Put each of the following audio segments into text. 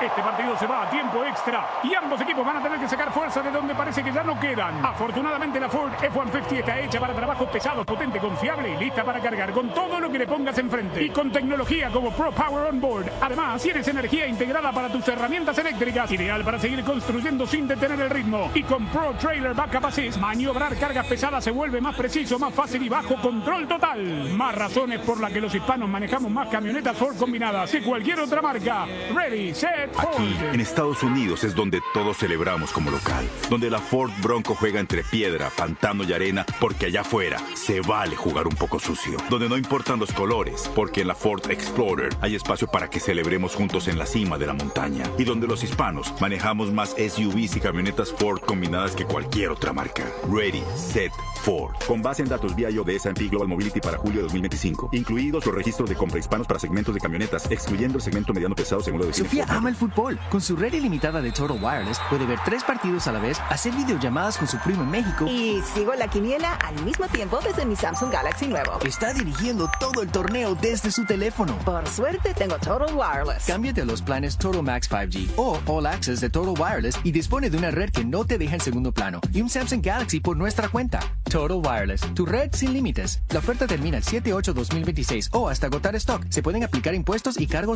Este partido se va a tiempo extra y ambos equipos van a tener que sacar fuerza de donde parece que ya no quedan. Afortunadamente la Ford F-150 está hecha para trabajos pesados, potente, confiable y lista para cargar con todo lo que le pongas enfrente. Y con tecnología como Pro Power On Board. Además, tienes energía integrada para tus herramientas eléctricas, ideal para seguir construyendo sin detener el ritmo. Y con Pro Trailer Backup Assist, maniobrar cargas pesadas se vuelve más preciso, más fácil y bajo control total. Más razones por las que los hispanos manejamos más camionetas Ford combinadas que cualquier otra marca. Ready, set, Ford. Aquí, en Estados Unidos, es donde todos celebramos como local. Donde la Ford Bronco juega entre piedra, pantano y arena, porque allá afuera se vale jugar un poco sucio. Donde no importan los colores, porque en la Ford Explorer hay espacio para que celebremos juntos en la cima de la montaña. Y donde los hispanos manejamos más SUVs y camionetas Ford combinadas que cualquier otra marca. Ready, set, Ford. Con base en datos BIO de S&P Global Mobility para julio de 2025. Incluidos los registros de compra hispanos para segmentos de camionetas, excluyendo el segmento mediano pesado según lo define Sofía Ford. ama el fútbol. Con su red ilimitada de Total Wireless puede ver 3 partidos a la vez, hacer videollamadas con su primo en México y sigo la quiniela al mismo tiempo desde mi Samsung Galaxy nuevo. Está dirigiendo todo el torneo desde su teléfono. Por suerte tengo Total Wireless. Cámbiate a los planes Total Max 5G o All Access de Total Wireless y dispone de una red que no te deja en segundo plano y un Samsung Galaxy por nuestra cuenta. Total Wireless, tu red sin límites. La oferta termina el 7/8/2026 o hasta agotar stock. Se pueden aplicar impuestos y cargos.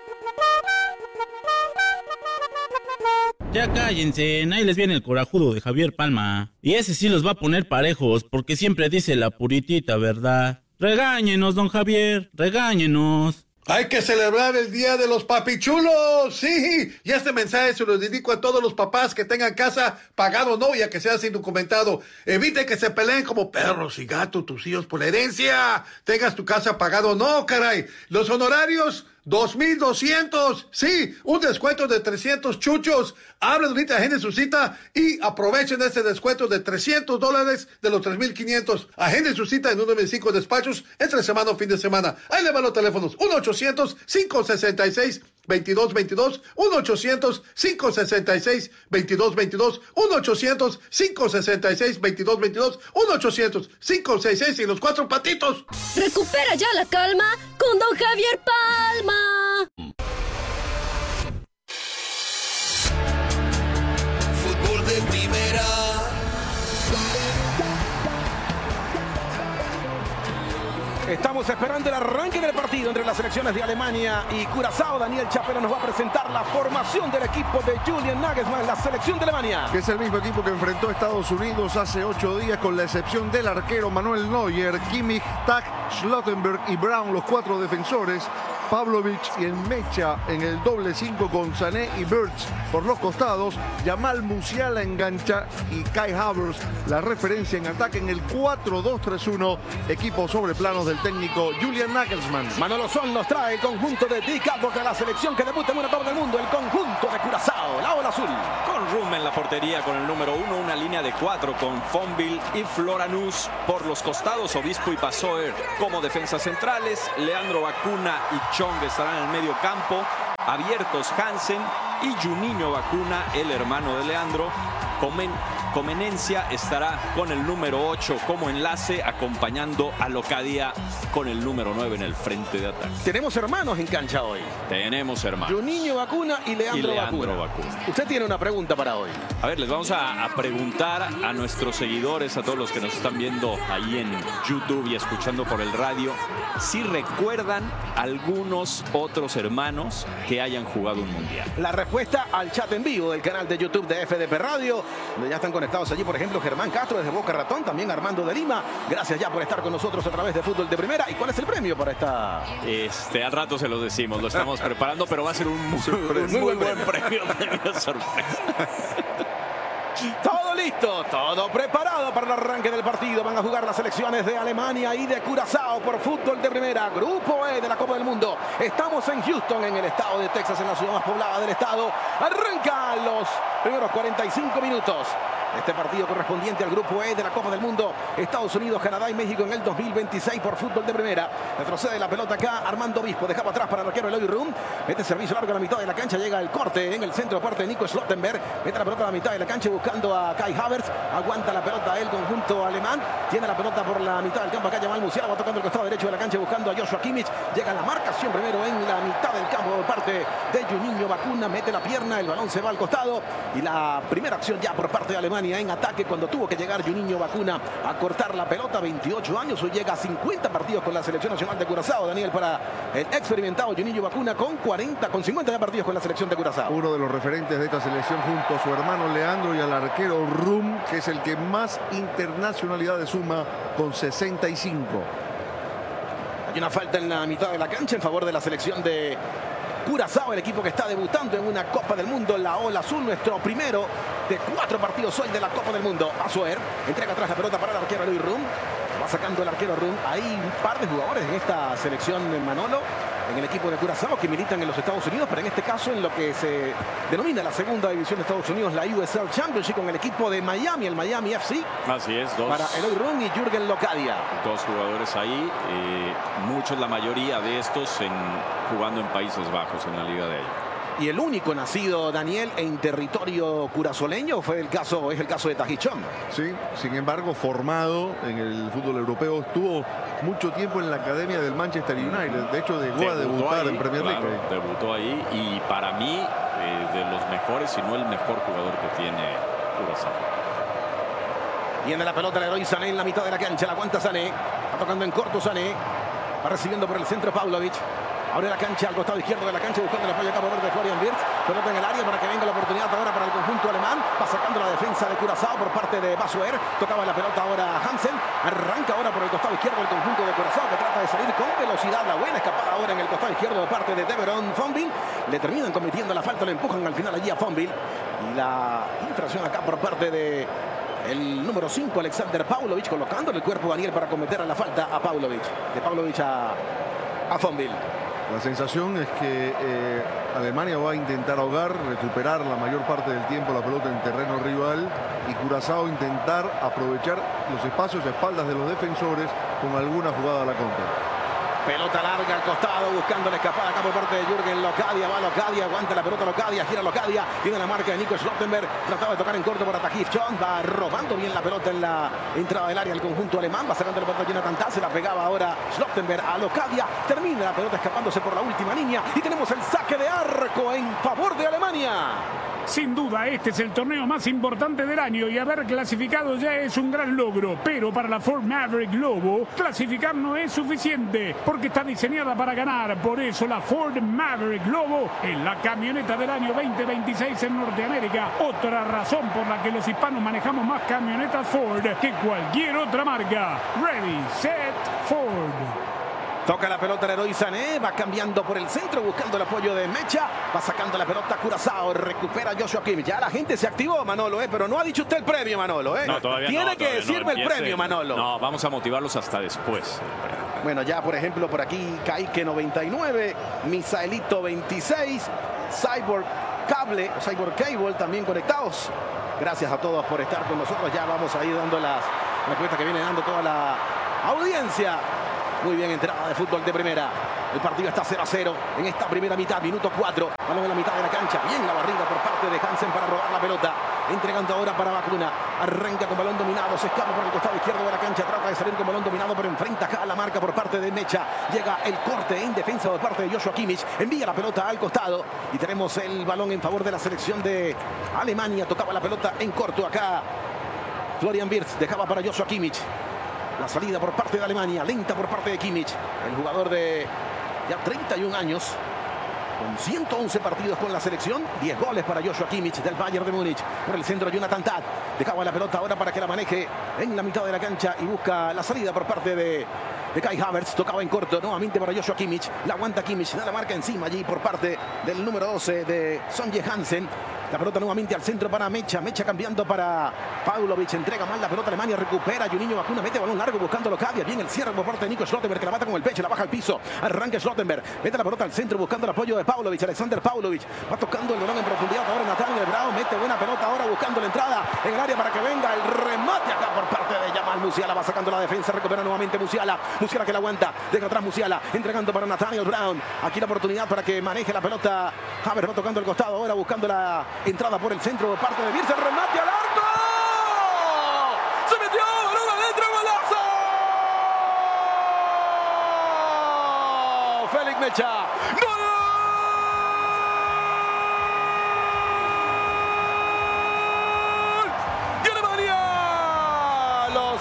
Ya cállense, ahí les viene el corajudo de Javier Palma. Y ese sí los va a poner parejos, porque siempre dice la puritita verdad. Regáñenos, don Javier, regáñenos. Hay que celebrar el Día de los Papichulos, sí. Y este mensaje se lo dedico a todos los papás que tengan casa pagado o no, ya que sea sin documentado. Evite que se peleen como perros y gatos tus hijos por la herencia. Tengas tu casa pagado o no, caray. Los honorarios, 2,200. Sí, un descuento de 300 chuchos. Hablen ahorita, agenden su cita y aprovechen este descuento de $300 de los 3,500. Agenden su cita en uno de mis 5 despachos entre semana o fin de semana. Ahí le van los teléfonos. 1-800-566-2222. 1-800-566-2222. 1-800-566-2222. 1-800-566 y los 4 patitos. Recupera ya la calma con don Javier Palma. Fútbol de primera. Estamos esperando el arranque del partido entre las selecciones de Alemania y Curazao. Daniel Chapela nos va a presentar la formación del equipo de Julian Nagelsmann, la selección de Alemania. Que es el mismo equipo que enfrentó a Estados Unidos hace 8 días, con la excepción del arquero Manuel Neuer, Kimmich, Tak, Schlottenberg y Brown, los 4 defensores. Pavlovic y en Mecha en el doble 5 con Sané y Wirtz por los costados. Jamal Musiala engancha y Kai Havertz la referencia en ataque en el 4-2-3-1. Equipo sobre planos del técnico Julian Nagelsmann. Manolo Sol nos trae el conjunto de Dick Advocaat de la selección que debuta en una Copa del Mundo. El conjunto de Curazao, la ola azul. Con Rum en la portería con el número 1, una línea de 4 con Fonville y Floranus. Por los costados, Obispo y Passoer como defensas centrales. Leandro Bacuna y Chong estarán en el medio campo. Abiertos Hansen y Juninho Bacuna, el hermano de Leandro. Comenencia estará con el número 8 como enlace, acompañando a Locadia con el número 9 en el frente de ataque. Tenemos hermanos en cancha hoy. Tenemos hermanos. Juninho Bacuna y Leandro Bacuna. Usted tiene una pregunta para hoy. A ver, les vamos a preguntar a nuestros seguidores, a todos los que nos están viendo ahí en YouTube y escuchando por el radio, si recuerdan algunos otros hermanos que hayan jugado un mundial. La respuesta al chat en vivo del canal de YouTube de FDP Radio, donde ya están conectados allí, por ejemplo, Germán Castro desde Boca Ratón, también Armando de Lima. Gracias ya por estar con nosotros a través de Fútbol de Primera. ¿Y cuál es el premio para esta? Al rato se los decimos, lo estamos preparando, pero va a ser un muy buen premio sorpresa. Todo listo, todo preparado para el arranque del partido. Van a jugar las selecciones de Alemania y de Curazao por Fútbol de Primera, Grupo E de la Copa del Mundo. Estamos en Houston, en el estado de Texas, en la ciudad más poblada del estado. Arrancan los primeros 45 minutos. Este partido correspondiente al Grupo E de la Copa del Mundo. Estados Unidos, Canadá y México en el 2026 por Fútbol de Primera. Retrocede la pelota acá. Armando Obispo dejaba atrás para el arquero Eloy Rum. Mete servicio largo a la mitad de la cancha. Llega el corte en el centro de parte de Nico Schlottenberg. Mete la pelota a la mitad de la cancha buscando a Kai Havertz. Aguanta la pelota el conjunto alemán. Tiene la pelota por la mitad del campo. Acá Jamal Musiala va tocando el costado derecho de la cancha buscando a Joshua Kimmich. Llega la marcación primero en la mitad del campo por parte parte de Juninho Bacuna. Mete la pierna, el balón se va al costado. Y la primera acción ya por parte de Alemania en ataque cuando tuvo que llegar Juninho Bacuna a cortar la pelota. 28 años, hoy llega a 50 partidos con la selección nacional de Curazao. Daniel, para el experimentado Juninho Bacuna con 50 partidos con la selección de Curazao. Uno de los referentes de esta selección junto a su hermano Leandro y al arquero Rum, que es el que más internacionalidades suma con 65. Hay una falta en la mitad de la cancha en favor de la selección de Curazao, el equipo que está debutando en una Copa del Mundo, la Ola Azul, nuestro primero de 4 partidos hoy de la Copa del Mundo. Azuer entrega atrás la pelota para el arquero Luis Rum. Va sacando el arquero Rum. Hay un par de jugadores en esta selección, Manolo, en el equipo de Curazao, que militan en los Estados Unidos, pero en este caso en lo que se denomina la segunda división de Estados Unidos, la USL Championship, con el equipo de Miami, el Miami FC. Así es, dos. Para Eloy Rum y Jürgen Locadia. Dos jugadores ahí, muchos, la mayoría de estos jugando en Países Bajos, en la liga de ahí. Y el único nacido, Daniel, en territorio curazoleño es el caso de Tajichón. Sí, sin embargo, formado en el fútbol europeo, estuvo mucho tiempo en la academia del Manchester United. De hecho, llegó a debutar ahí, en Premier League. Claro, debutó ahí y para mí, de los mejores, si no el mejor jugador que tiene Curazao. Viene la pelota el héroe Sané en la mitad de la cancha, la aguanta Sané. Está tocando en corto Sané. Va recibiendo por el centro Pavlovic. Abre la cancha al costado izquierdo de la cancha, buscando el apoyo acá por parte de Florian Wirtz. Pelota en el área para que venga la oportunidad ahora para el conjunto alemán. Va sacando la defensa de Curazao por parte de Basuer. Tocaba la pelota ahora Hansen. Arranca ahora por el costado izquierdo del conjunto de Curazao, que trata de salir con velocidad. La buena escapada ahora en el costado izquierdo de parte de Deveron Fonville. Le terminan cometiendo la falta, lo empujan al final allí a Fonville. Y la infracción acá por parte de el número 5, Alexander Pavlovic, colocando el cuerpo Daniel para cometer la falta a Pavlovic. De Pavlovic a Fonville. La sensación es que Alemania va a intentar ahogar, recuperar la mayor parte del tiempo la pelota en terreno rival y Curazao intentar aprovechar los espacios a espaldas de los defensores con alguna jugada a la contra. Pelota larga al costado, buscando la escapada acá por parte de Jürgen Locadia. Va Locadia, aguanta la pelota Locadia, gira Locadia. Tiene la marca de Nico Schlottenberg. Trataba de tocar en corto para Tajichón. Va robando bien la pelota en la entrada del área al conjunto alemán. Va sacando la pelota a Jonathan Tah. Se la pegaba ahora Schlottenberg a Locadia. Termina la pelota escapándose por la última línea. Y tenemos el saque de arco en favor de Alemania. Sin duda, este es el torneo más importante del año y haber clasificado ya es un gran logro. Pero para la Ford Maverick Lobo, clasificar no es suficiente porque está diseñada para ganar. Por eso la Ford Maverick Lobo es la camioneta del año 2026 en Norteamérica. Otra razón por la que los hispanos manejamos más camionetas Ford que cualquier otra marca. Ready, set, Ford. Toca la pelota el héroe Sané, va cambiando por el centro, buscando el apoyo de Mecha, va sacando la pelota Curazao, recupera Joshua Kimmich. Ya la gente se activó, Manolo, pero no ha dicho usted el premio, Manolo. No, todavía Tiene no, que decirme el premio, Manolo. No, vamos a motivarlos hasta después. Bueno, ya por ejemplo por aquí, Kaique 99, Misaelito 26, Cyborg Cable también conectados. Gracias a todos por estar con nosotros. Ya vamos a ir dando las respuestas que viene dando toda la audiencia. Muy bien, entrada de fútbol de primera. El partido está 0-0 en esta primera mitad, minuto 4. Balón en la mitad de la cancha. Bien la barrida por parte de Hansen para robar la pelota. Entregando ahora para Bacuna. Arranca con balón dominado. Se escapa por el costado izquierdo de la cancha. Trata de salir con balón dominado, pero enfrenta acá a la marca por parte de Mecha. Llega el corte en defensa por parte de Joshua Kimmich. Envía la pelota al costado. Y tenemos el balón en favor de la selección de Alemania. Tocaba la pelota en corto acá. Florian Wirtz dejaba para Joshua Kimmich. La salida por parte de Alemania, lenta por parte de Kimmich, el jugador de ya 31 años, con 111 partidos con la selección, 10 goles para Joshua Kimmich del Bayern de Múnich. Por el centro Jonathan Tah, dejaba la pelota ahora para que la maneje en la mitad de la cancha y busca la salida por parte de Kai Havertz. Tocaba en corto nuevamente para Joshua Kimmich, la aguanta Kimmich, da la marca encima allí por parte del número 12 de Sonje Hansen. La pelota nuevamente al centro para Mecha. Mecha cambiando para Pavlovic. Entrega mal la pelota. Alemania recupera. Juninho Bacuna mete balón largo buscando Locadia. Bien el cierre por parte de Nico Schlottenberg, que la mata con el pecho. La baja al piso. Arranca Schlottenberg. Mete la pelota al centro buscando el apoyo de Pavlovic. Alexander Pavlovic. Va tocando el balón en profundidad. Ahora Nathaniel Brown. Mete buena pelota ahora buscando la entrada en el área para que venga el remate acá por parte de Jamal Musiala. Va sacando la defensa. Recupera nuevamente Musiala. Musiala que la aguanta. Deja atrás Musiala. Entregando para Nathaniel Brown. Aquí la oportunidad para que maneje la pelota. Havertz va tocando el costado. Ahora buscando la entrada por el centro por parte de Wirtz, el remate al arco. Se metió, balón adentro, golazo. Félix Mecha. ¡Gol!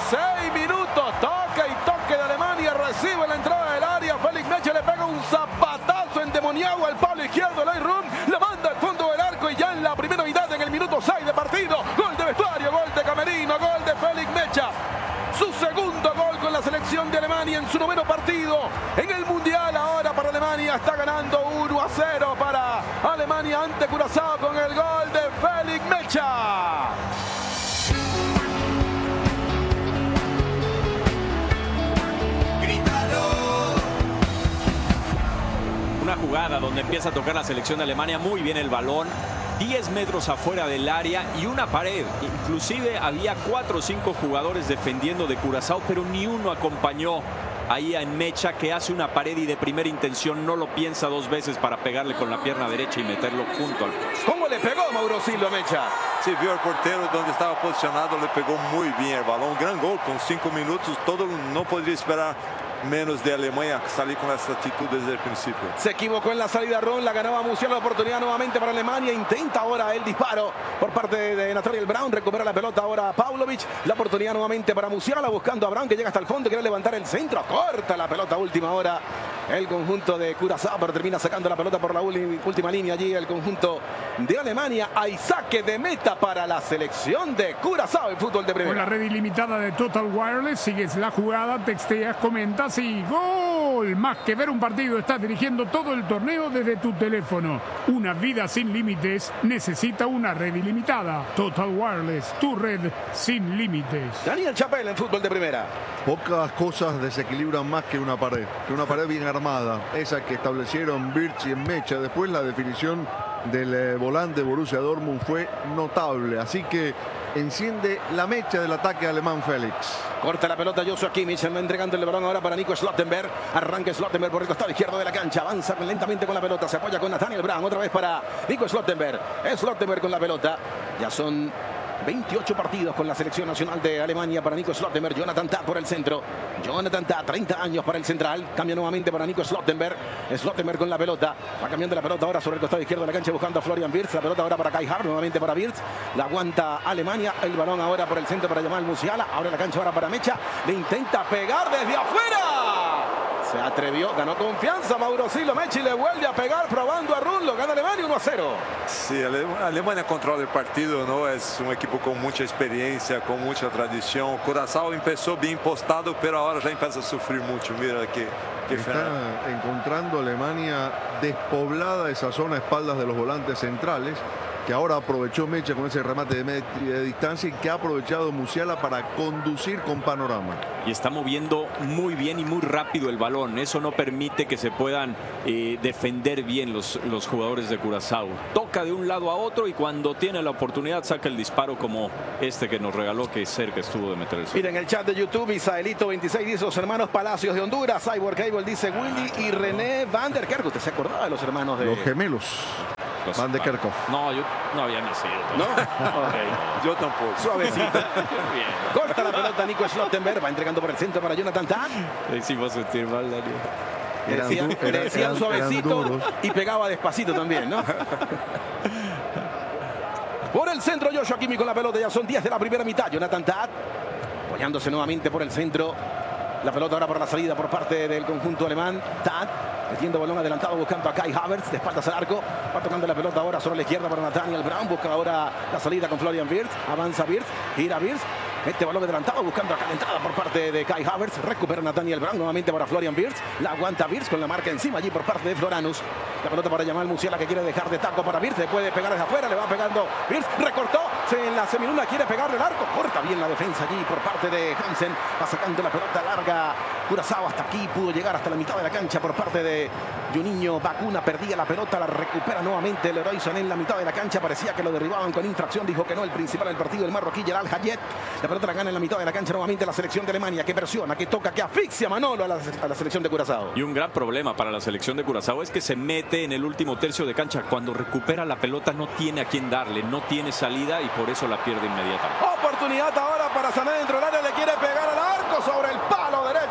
6 minutos. Toque y toque de Alemania. Recibe la entrada del área. Felix Mecha le pega un zapatazo endemoniado al palo izquierdo. El Iron la manda al fondo del arco y ya en la primera mitad, en el minuto 6 de partido. Gol de vestuario, gol de camerino, gol de Felix Mecha. Su segundo gol con la selección de Alemania en su noveno partido en el Mundial. Ahora para Alemania está ganando 1-0 para Alemania ante Curazao con el gol de Felix Mecha. Una jugada donde empieza a tocar la selección de Alemania muy bien el balón, 10 metros afuera del área y una pared. Inclusive había 4 o 5 jugadores defendiendo de Curazao, pero ni uno acompañó ahí a Mecha, que hace una pared y de primera intención no lo piensa 2 veces para pegarle con la pierna derecha y meterlo junto al poste. ¿Cómo le pegó Mauro Silva a Mecha? Sí, vio al portero donde estaba posicionado, le pegó muy bien el balón. Gran gol con 5 minutos, todo no podría esperar menos de Alemania salir con esta actitud desde el principio. Se equivocó en la salida Ron, la ganaba Musiala, la oportunidad nuevamente para Alemania, intenta ahora el disparo por parte de Nathaniel Brown, recupera la pelota ahora Pavlovic, la oportunidad nuevamente para Musiala, buscando a Brown que llega hasta el fondo, quiere levantar el centro, corta la pelota última hora el conjunto de Curazao, pero termina sacando la pelota por la última línea allí el conjunto de Alemania. Hay saque de meta para la selección de Curazao en fútbol de primera. Con la red ilimitada de Total Wireless, sigues la jugada, texteas, comentas y ¡gol! Más que ver un partido, estás dirigiendo todo el torneo desde tu teléfono. Una vida sin límites necesita una red ilimitada. Total Wireless, tu red sin límites. Daniel Chapelle en fútbol de primera. Pocas cosas desequilibran más que una pared bien armada, esa que establecieron Wirtz y Mecha. Después la definición del volante Borussia Dortmund fue notable, así que enciende la mecha del ataque alemán Félix. Corta la pelota Joshua Kimmich, entregando el balón ahora para Nico Schlottenberg. Arranca Schlottenberg por el costado izquierdo de la cancha, avanza lentamente con la pelota, se apoya con Nathaniel Brown, otra vez para Nico Schlottenberg. Schlottenberg con la pelota, ya son 28 partidos con la selección nacional de Alemania para Nico Schlottenberg. Jonathan Tah por el centro. Jonathan Tah, 30 años para el central. Cambia nuevamente para Nico Schlottenberg. Schlottenberg con la pelota. Va cambiando la pelota ahora sobre el costado izquierdo de la cancha buscando a Florian Wirtz. La pelota ahora para Kai Havertz, nuevamente para Wirtz. La aguanta Alemania. El balón ahora por el centro para Jamal Musiala. Ahora la cancha ahora para Mecha. Le intenta pegar desde afuera. Se atrevió, ganó confianza Mauro Silva. Mecha y le vuelve a pegar probando a Run. Lo gana Alemania 1-0. Sí, Alemania controla el partido, ¿no? Es un equipo con mucha experiencia, con mucha tradición. Curazao empezó bien postado, pero ahora ya empieza a sufrir mucho. Mira que está encontrando Alemania despoblada esa zona a espaldas de los volantes centrales, que ahora aprovechó Mecha con ese remate de media distancia y que ha aprovechado Musiala para conducir con panorama. Y está moviendo muy bien y muy rápido el balón. Eso no permite que se puedan defender bien los jugadores de Curazao. Toca de un lado a otro y cuando tiene la oportunidad saca el disparo como este que nos regaló, que cerca estuvo de meter el centro. Miren el chat de YouTube, Isaelito 26 dice los hermanos Palacios de Honduras. Cyborg Cable dice Willy y René Van der Kerk. ¿Usted se acordaba de los hermanos de...? Los gemelos. Van de Kerkhoff. No, yo no había nacido. ¿No? Okay. Yo tampoco. Suavecito. Corta la pelota Nico Schlottenberg. Va entregando por el centro para Jonathan Tah. Le hicimos sentir mal, Daniel. Le decían suavecito y pegaba despacito también, ¿no? Por el centro Joshua Kimmich con la pelota. Ya son 10 de la primera mitad. Jonathan Tah apoyándose nuevamente por el centro. La pelota ahora por la salida por parte del conjunto alemán. Tah metiendo balón adelantado buscando a Kai Havertz de espaldas al arco. Va tocando la pelota ahora sobre la izquierda para Nathaniel Brown. Busca ahora la salida con Florian Wirtz. Avanza Wirtz. Gira Wirtz. Este balón adelantado buscando a calentada por parte de Kai Havertz. Recupera Nathaniel Brown nuevamente para Florian Wirtz. La aguanta Wirtz con la marca encima allí por parte de Floranus. La pelota para Jamal Musiala que quiere dejar de taco para Wirtz. Le puede pegar desde afuera. Le va pegando Wirtz. Recortó. En la semiluna quiere pegarle el arco. Corta bien la defensa allí por parte de Hansen. Va sacando la pelota larga. Curazao hasta aquí. Pudo llegar hasta la mitad de la cancha por parte de Juninho Bacuna. Perdía la pelota. La recupera nuevamente el Leroy Sané en la mitad de la cancha. Parecía que lo derribaban con infracción. Dijo que no. El principal del partido, el marroquí Yeral Hayet. La pelota la gana en la mitad de la cancha nuevamente la selección de Alemania. Que presiona, que toca, que asfixia Manolo a la selección de Curazao. Y un gran problema para la selección de Curazao es que se mete en el último tercio de cancha. Cuando recupera la pelota no tiene a quién darle. No tiene salida y por eso la pierde inmediatamente. Oportunidad ahora para Sané dentro del área. Le quiere pegar al arco sobre el palo derecho.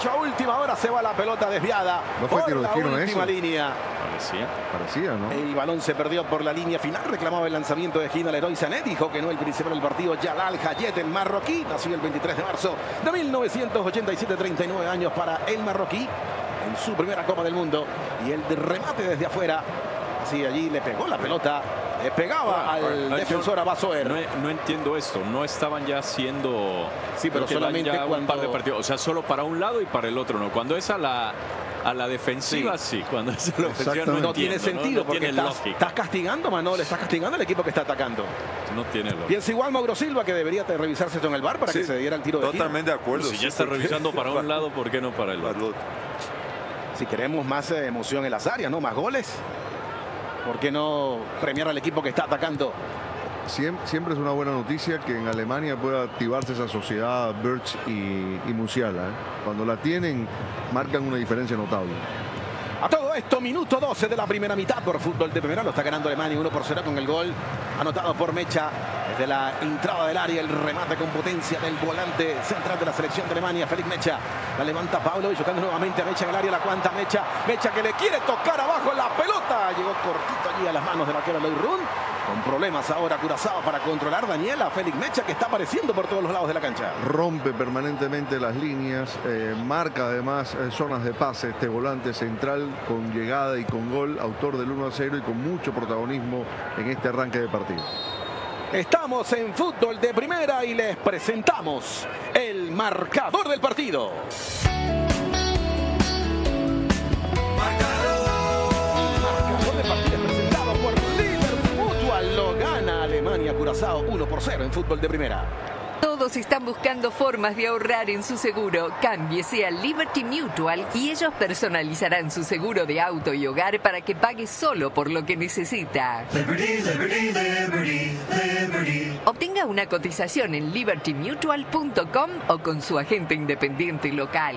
hecho a última hora, se va la pelota desviada. No fue tiro de esquina por la última eso. línea. Parecía, ¿no? El balón se perdió por la línea final. Reclamaba el lanzamiento de esquina Leroy Sané. Dijo que no el principal del partido, Jalal Hayet, el marroquí. Nació el 23 de marzo de 1987, 39 años para el marroquí. En su primera Copa del Mundo. Y el remate desde afuera. Así allí le pegó la pelota. Le pegaba al defensor a Basoer. No entiendo esto. No estaban ya haciendo. Sí, pero solamente cuando. Un par de partidos. O sea, solo para un lado y para el otro, ¿no? Cuando es a la defensiva, sí. Cuando es a la ofensiva, no tiene sentido, no porque tiene lógica. estás castigando, Manol, estás castigando al equipo que está atacando. No tiene lógica. Piensa igual Mauro Silva, que debería revisarse esto en el VAR para que se diera el tiro de esquina. Totalmente de acuerdo. Si ya está revisando para un lado, ¿por qué no para el otro? Si queremos más emoción en las áreas, ¿no? Más goles. ¿Por qué no premiar al equipo que está atacando? Siempre es una buena noticia que en Alemania pueda activarse esa sociedad Birch y Musiala. Cuando la tienen, marcan una diferencia notable. A todo esto, minuto 12 de la primera mitad por fútbol de primera. Lo está ganando Alemania 1-0 con el gol anotado por Mecha. Desde la entrada del área, el remate con potencia del volante central de la selección de Alemania, Felix Mecha. La levanta Pablo y chocando nuevamente a Mecha en el área. La cuanta Mecha. Mecha que le quiere tocar abajo la pelota. Llegó cortito allí a las manos del arquero Leyrun. Con problemas ahora Curazao para controlar Daniela. Félix Mecha, que está apareciendo por todos los lados de la cancha. Rompe permanentemente las líneas, marca además zonas de pase este volante central con llegada y con gol, autor del 1-0 y con mucho protagonismo en este arranque de partido. Estamos en fútbol de primera y les presentamos el marcador del partido. Lo gana Alemania Curazao 1-0 en fútbol de primera. Todos están buscando formas de ahorrar en su seguro. Cámbiese a Liberty Mutual y ellos personalizarán su seguro de auto y hogar para que pague solo por lo que necesita. Liberty, Liberty, Liberty, Liberty. Obtenga una cotización en libertymutual.com o con su agente independiente local.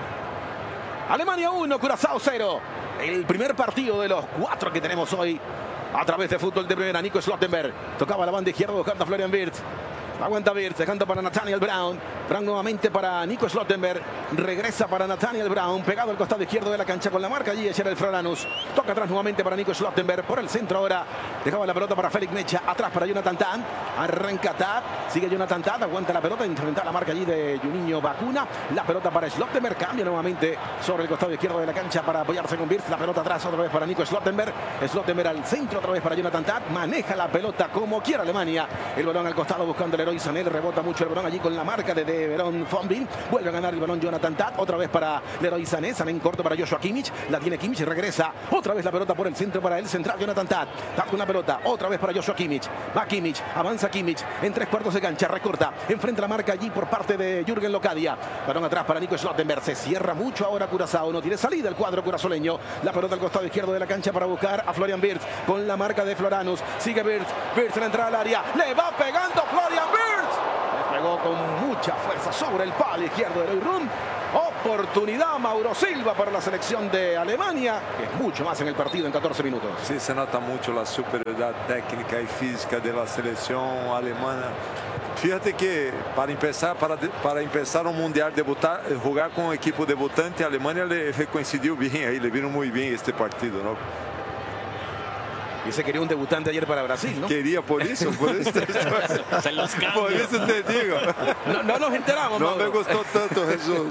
Alemania 1, Curazao 0. El primer partido de los 4 que tenemos hoy. A través de fútbol de primera, Nico Slottenberg tocaba la banda izquierda buscando a Florian Wirtz. Aguanta Wirtz, dejando para Nathaniel Brown. Brown nuevamente para Nico Slottenberg. Regresa para Nathaniel Brown, pegado al costado izquierdo de la cancha con la marca allí de Gerald Floranus. Toca atrás nuevamente para Nico Slottenberg. Por el centro ahora. Dejaba la pelota para Félix Mecha. Atrás para Jonathan Tah. Arranca Tah. Sigue Jonathan Tah. Aguanta la pelota. Enfrenta la marca allí de Juninho Bacuna. La pelota para Slottenberg. Cambia nuevamente sobre el costado izquierdo de la cancha para apoyarse con Wirtz. La pelota atrás otra vez para Nico Slottenberg. Slottenberg al centro otra vez para Jonathan Tah. Maneja la pelota como quiera Alemania. El balón al costado buscando el Leroy Sané. Rebota mucho el balón allí con la marca de Verón Fonville. Vuelve a ganar el balón Jonathan Tah. Otra vez para Leroy Sané. Sané en corto para Joshua Kimmich. La tiene Kimmich y regresa. Otra vez la pelota por el centro para el central Jonathan Tah. Tah con la pelota. Otra vez para Joshua Kimmich. Va Kimmich. Avanza Kimmich. En 3/4 de cancha. Recorta. Enfrenta la marca allí por parte de Jürgen Locadia. Balón atrás para Nico Slottenberg. Se cierra mucho ahora Curazao. No tiene salida el cuadro curazoleño. La pelota al costado izquierdo de la cancha para buscar a Florian Wirtz. Con la marca de Floranus. Sigue Wirtz. Wirtz en la entrada al área. Le va pegando Florian Wirtz. Pegó con mucha fuerza sobre el palo izquierdo de Leyrun. Oportunidad Mauro Silva para la selección de Alemania, que es mucho más en el partido en 14 minutos. Sí, se nota mucho la superioridad técnica y física de la selección alemana. Fíjate que para empezar un mundial, jugar con un equipo debutante, a Alemania le coincidió bien ahí, le vino muy bien este partido, ¿no? Y ese quería un debutante ayer para Brasil, ¿no? Quería por eso Se los cambio. Por eso te digo. No nos enteramos, No Mauro. me gustó tanto, Jesús.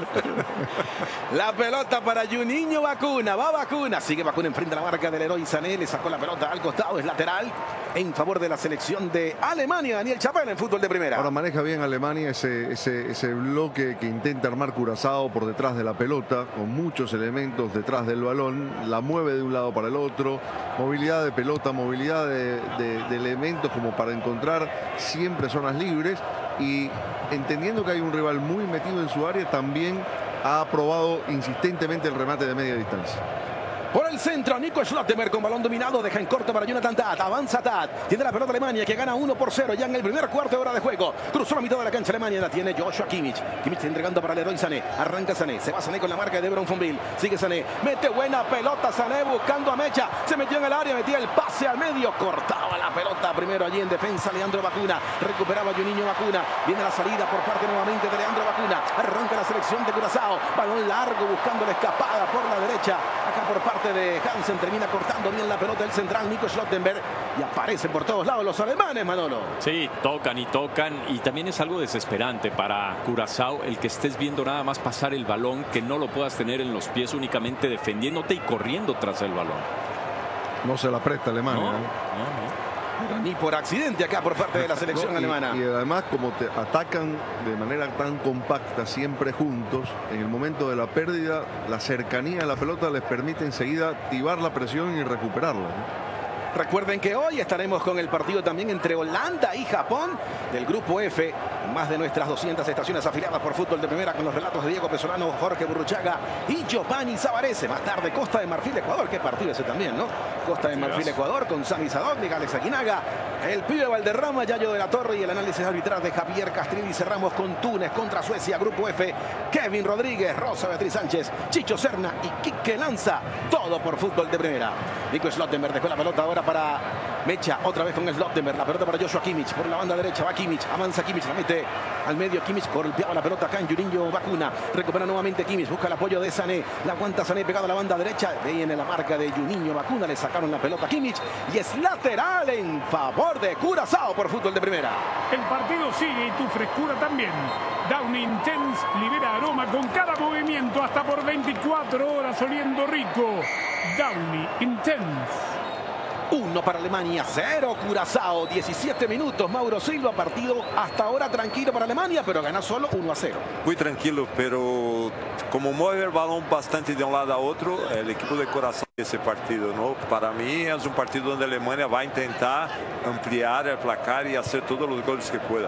La pelota para Juninho Bacuna. Va Bacuna. Sigue Bacuna enfrente a la marca del Leroy Sané. Le sacó la pelota al costado. Es lateral en favor de la selección de Alemania. Daniel Chapela en fútbol de primera. Ahora maneja bien Alemania ese bloque que intenta armar Curazao por detrás de la pelota, con muchos elementos detrás del balón. La mueve de un lado para el otro. Movilidad de pelota, movilidad de elementos como para encontrar siempre zonas libres, y entendiendo que hay un rival muy metido en su área, también ha probado insistentemente el remate de media distancia. Por el centro, Nico Schlotterberg con balón dominado, deja en corto para Jonathan Tah. Avanza Tah, tiene la pelota Alemania que gana 1-0 ya en el primer cuarto de hora de juego. Cruzó la mitad de la cancha Alemania, la tiene Joshua Kimmich. Kimmich entregando para Leroy Sané. Arranca Sané, se va Sané con la marca de Bronfonville. Sigue Sané, mete buena pelota Sané buscando a Mecha. Se metió en el área, metía el pase al medio, cortaba la pelota primero allí en defensa Leandro Bacuna. Recuperaba Juninho Bacuna. Viene la salida por parte nuevamente de Leandro Bacuna. Arranca la selección de Curazao. Balón largo buscando la escapada por la derecha. Acá por parte de Hansen, termina cortando bien la pelota el central Nico Schlotterberg y aparecen por todos lados los alemanes, Manolo. Sí, tocan y también es algo desesperante para Curazao el que estés viendo nada más pasar el balón, que no lo puedas tener en los pies únicamente defendiéndote y corriendo tras el balón. No se la presta Alemania. Ni por accidente acá por parte de la selección alemana. Y además, como te atacan de manera tan compacta, siempre juntos, en el momento de la pérdida, la cercanía de la pelota les permite enseguida activar la presión y recuperarla, ¿no? Recuerden que hoy estaremos con el partido también entre Holanda y Japón del grupo F, en más de nuestras 200 estaciones afiliadas por Fútbol de Primera, con los relatos de Diego Pesolano, Jorge Burruchaga y Giovanni Zavarese. Más tarde Costa de Marfil, Ecuador. Qué partido ese también, ¿no? Costa de Marfil, Ecuador, con Sami Sadovnik, Alex Aguinaga, el pibe Valderrama, Yayo de la Torre y el análisis arbitral de Javier Castrilli. Y cerramos con Túnez contra Suecia, grupo F, Kevin Rodríguez, Rosa Beatriz Sánchez, Chicho Serna y Quique Lanza. Todo por Fútbol de Primera. Nico Schlotterberg dejó la pelota ahora para Mecha, otra vez con el Schlotterberg, la pelota para Joshua Kimmich, por la banda derecha va Kimmich, avanza Kimmich, la mete al medio Kimmich, golpeaba la pelota acá en Juninho Bacuna, recupera nuevamente Kimmich, busca el apoyo de Sané, la aguanta Sané pegado a la banda derecha, viene la marca de Juninho Bacuna, le sacaron la pelota a Kimmich y es lateral en favor de Curazao por Fútbol de Primera. El partido sigue y tu frescura también. Downy Intense libera aroma con cada movimiento hasta por 24 horas oliendo rico. Downy Intense. 1 para Alemania, 0 Curazao, 17 minutos. Mauro Silva, partido hasta ahora tranquilo para Alemania, pero gana solo 1-0. Muy tranquilo, pero como mueve el balón bastante de un lado a otro, el equipo de Curazao ese partido, ¿no? Para mí es un partido donde Alemania va a intentar ampliar el placar y hacer todos los goles que pueda.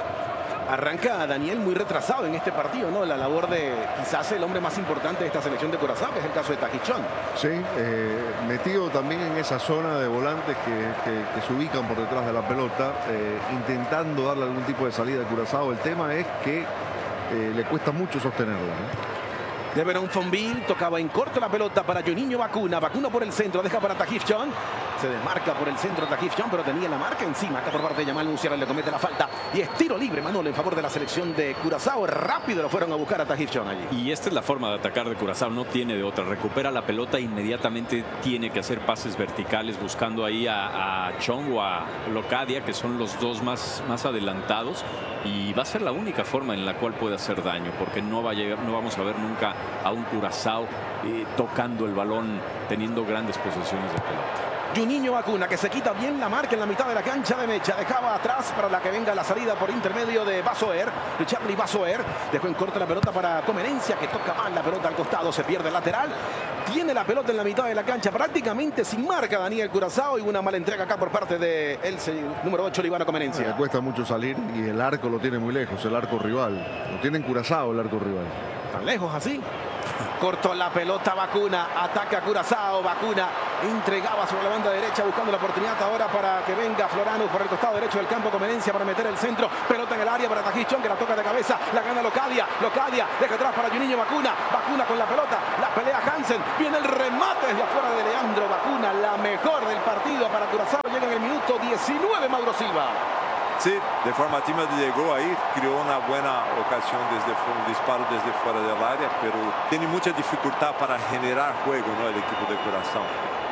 Arranca Daniel muy retrasado en este partido, ¿no? La labor de quizás el hombre más importante de esta selección de Curazao, que es el caso de Tajichón. Sí, metido también en esa zona de volantes que se ubican por detrás de la pelota, intentando darle algún tipo de salida a Curazao. El tema es que le cuesta mucho sostenerla, ¿no? De Bronfonville, tocaba en corto la pelota para Juninho Bacuna. Bacuna por el centro, deja para Tajichón. Se desmarca por el centro Tajichón, pero tenía la marca encima. Acá por parte de Yamal Musiala le comete la falta. Y es tiro libre, Manolo, en favor de la selección de Curazao. Rápido lo fueron a buscar a Tajichón allí. Y esta es la forma de atacar de Curazao, no tiene de otra. Recupera la pelota e inmediatamente tiene que hacer pases verticales buscando ahí a Chong o a Locadia, que son los dos más adelantados. Y va a ser la única forma en la cual puede hacer daño, porque no vamos a ver nunca a un Curazao tocando el balón, teniendo grandes posesiones de pelota. Juninho Bacuna, que se quita bien la marca en la mitad de la cancha de Mecha. Dejaba atrás para la que venga la salida por intermedio de Basoer. De Charlie Basoer. Dejó en corto la pelota para Comenencia, que toca mal la pelota al costado. Se pierde el lateral. Tiene la pelota en la mitad de la cancha, prácticamente sin marca Daniel Curazao. Y una mala entrega acá por parte de el número 8, Líbano Comenencia. Le cuesta mucho salir y el arco lo tiene muy lejos, el arco rival. Lo tiene en Curazao el arco rival. ¿Tan lejos así? Cortó la pelota Bacuna, ataca Curazao, Bacuna entregaba sobre la banda derecha buscando la oportunidad ahora para que venga Florano por el costado derecho del campo, Comenencia para meter el centro, pelota en el área para Tajichón, que la toca de cabeza, la gana Locadia, deja atrás para Juninho Bacuna, Bacuna con la pelota, la pelea Hansen, viene el remate desde afuera de Leandro Bacuna, la mejor del partido para Curazao, llega en el minuto 19 Mauro Silva. Sí, de forma tímida llegó ahí, creó una buena ocasión un disparo desde fuera del área, pero tiene mucha dificultad para generar juego, ¿no? El equipo de Curazao.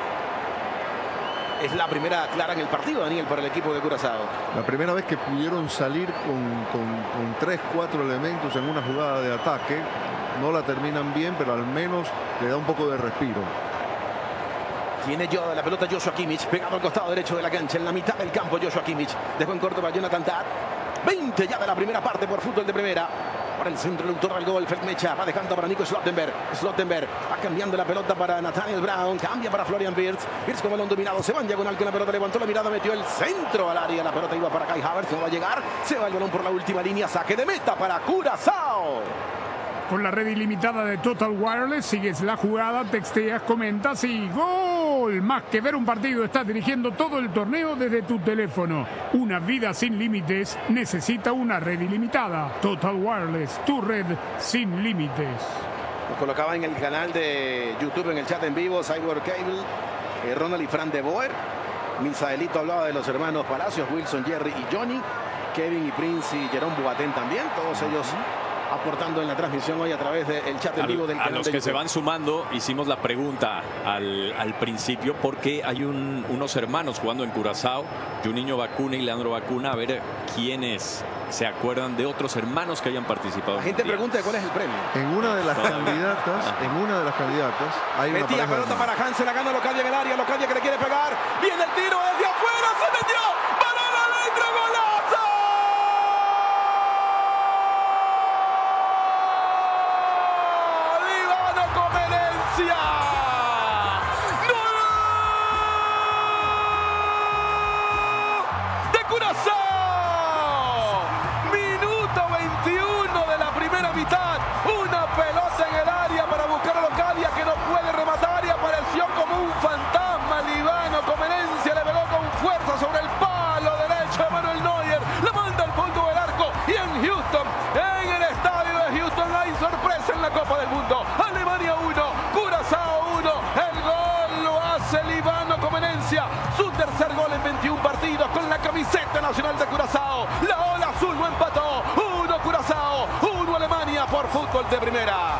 Es la primera clara en el partido, Daniel, para el equipo de Curazao. La primera vez que pudieron salir con 3-4 elementos en una jugada de ataque. No la terminan bien, pero al menos le da un poco de respiro. Tiene yo la pelota Joshua Kimmich, pegado al costado derecho de la cancha, en la mitad del campo Joshua Kimmich. Dejó en corto para Jonathan Tah. 20 ya de la primera parte por Fútbol de Primera. Por el centro, el autor del gol, Mecha, va dejando para Nico Schlotterberg. Schlotterberg va cambiando la pelota para Nathaniel Brown, cambia para Florian Wirtz. Wirtz con balón dominado, se va en diagonal con la pelota, levantó la mirada, metió el centro al área. La pelota iba para Kai Havertz, no va a llegar. Se va el balón por la última línea, saque de meta para Curazao. Con la red ilimitada de Total Wireless sigues la jugada, texteas, comentas y ¡gol! Más que ver un partido, estás dirigiendo todo el torneo desde tu teléfono. Una vida sin límites necesita una red ilimitada. Total Wireless, tu red sin límites. Nos colocaba en el canal de YouTube, en el chat en vivo, Cyborg Cable, Ronald y Fran de Boer. Misaelito hablaba de los hermanos Palacios, Wilson, Jerry y Johnny. Kevin y Prince y Jerome Boateng también. Todos ellos aportando en la transmisión hoy a través del chat en vivo del canal. A los de que YouTube. se van sumando, hicimos la pregunta al principio, porque hay unos hermanos jugando en Curazao, Juninho Bacuna y Leandro Bacuna, a ver quiénes se acuerdan de otros hermanos que hayan participado. La gente pregunta cuál es el premio. En una de las candidatas, hay una Metía pareja pelota de- para Hansen, la gana Locadia en el área, Locadia que le quiere pegar, viene el tiro desde afuera, se metió, balón adentro, golazo. Líbano con herencia. ¡Gol! De Curazao. Minuto 21 de la primera mitad. Una pelota en el área para buscar a Locadia que no puede rematar y apareció como un fantasma. Líbano con herencia le pegó con fuerza sobre el palo derecho de Manuel Neuer. La manda al fondo del arco y en Houston, en el estadio de Houston, hay sorpresa en la Copa del Mundo. Alemania 1, Curazao 1. El gol lo hace Líbano Comenencia. Su tercer gol en 21 partidos con la camiseta nacional de Curazao. La ola azul lo empató. 1 Curazao, 1 Alemania por fútbol de primera.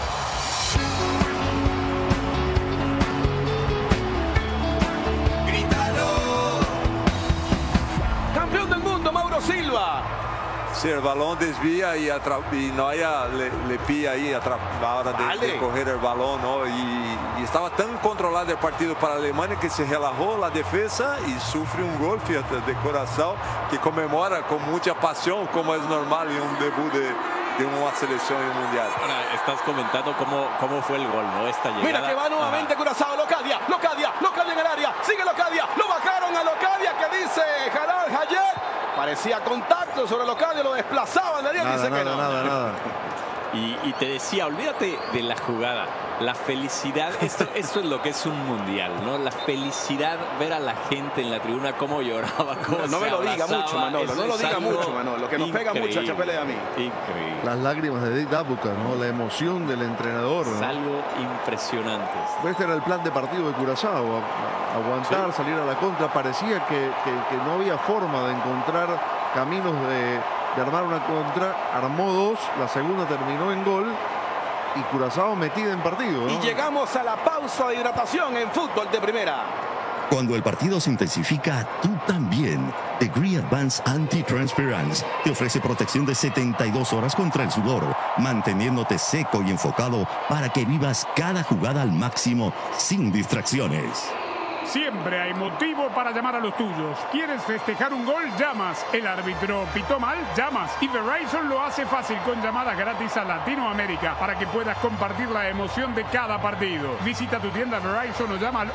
Campeón del mundo, Mauro Silva. Sí, el balón desvía y Neuer le pilla ahí a la hora de correr el balón, ¿no? Y estaba tan controlado el partido para Alemania que se relajó la defensa y sufre un gol, fíjate, de Curazao, que conmemora con mucha pasión, como es normal en un debut de una selección en un mundial. Ahora, estás comentando cómo fue el gol, ¿no? Esta llegada. Mira que va nuevamente Curazao, Locadia en el área, sigue Locadia, lo bajaron a Locadia, que dice Jalal Hayek. Parecía contacto sobre Locadia, lo desplazaban de área, dice que no. Nada. Y te decía, olvídate de la jugada, la felicidad, esto es lo que es un mundial, ¿no? La felicidad, ver a la gente en la tribuna cómo lloraba, cómo No me lo diga mucho, Manolo, no lo diga mucho, Manolo, que nos pega mucho a Chapelle y a mí. Increíble. Las lágrimas de Dick Dabuka, ¿no? La emoción del entrenador, ¿no? Es algo impresionante. Este era el plan de partido de Curazao, aguantar, salir a la contra. Parecía que no había forma de encontrar caminos de armar una contra. Armó dos, la segunda terminó en gol y Curazao metida en partido, ¿no? Y llegamos a la pausa de hidratación en fútbol de primera. Cuando el partido se intensifica, tú también. Degree Advance Anti-Transpirance te ofrece protección de 72 horas contra el sudor, manteniéndote seco y enfocado para que vivas cada jugada al máximo sin distracciones. Siempre hay motivo para llamar a los tuyos. ¿Quieres festejar un gol? Llamas. ¿El árbitro pitó mal? Llamas. Y Verizon lo hace fácil con llamadas gratis a Latinoamérica para que puedas compartir la emoción de cada partido. Visita tu tienda Verizon o llama al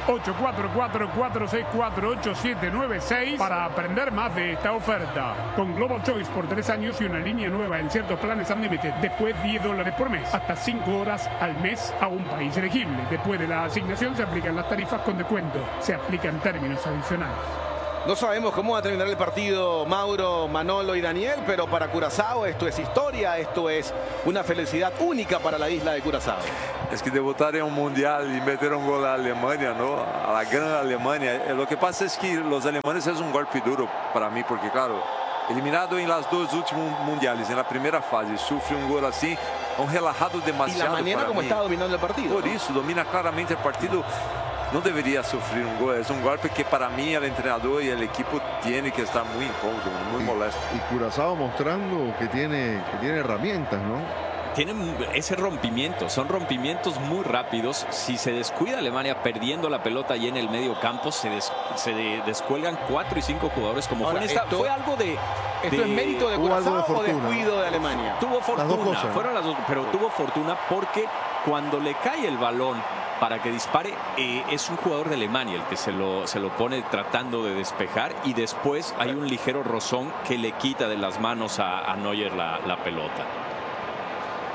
844-464-8796 para aprender más de esta oferta. Con Global Choice por 3 años y una línea nueva en ciertos planes Unlimited. Después $10 por mes. Hasta 5 horas al mes a un país elegible. Después de la asignación se aplican las tarifas con descuento. Se aplican términos adicionales. No sabemos cómo va a terminar el partido, Mauro, Manolo y Daniel, pero para Curazao esto es historia, esto es una felicidad única para la isla de Curazao. Es que debutar en un mundial y meter un gol a Alemania, ¿no? A la gran Alemania. Lo que pasa es que los alemanes es un golpe duro para mí, porque claro, eliminado en las dos últimos mundiales, en la primera fase, sufre un gol así, un relajado demasiado. Y la manera para como mí. está dominando el partido. Por eso, domina claramente el partido. No debería sufrir un gol. Es un golpe que para mí el entrenador y el equipo tiene que estar muy incómodo, muy molesto. Y Curazao mostrando que tiene herramientas, ¿no? Tienen ese rompimiento, son rompimientos muy rápidos. Si se descuida Alemania perdiendo la pelota ahí en el medio campo, se descuelgan 4 y 5 jugadores como Ahora, fue en esta. esto- Fue algo de... ¿Esto es mérito de Curazao o descuido de Alemania? Tuvo Las dos fortuna, cosas. fueron las dos, pero tuvo fortuna porque cuando le cae el balón para que dispare, es un jugador de Alemania el que se lo pone tratando de despejar, y después hay un ligero rozón que le quita de las manos a Neuer la pelota.